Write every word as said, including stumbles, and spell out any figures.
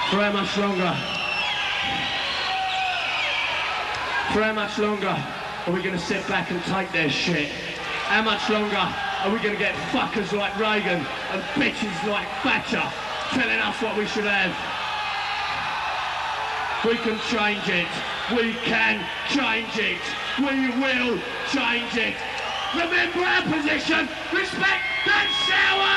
For how much longer? For how much longer are we going to sit back and take their shit? How much longer are we going to get fuckers like Reagan and bitches like Thatcher telling us what we should have? We can change it. We can change it. We will change it. Remember our position. Respect and shower!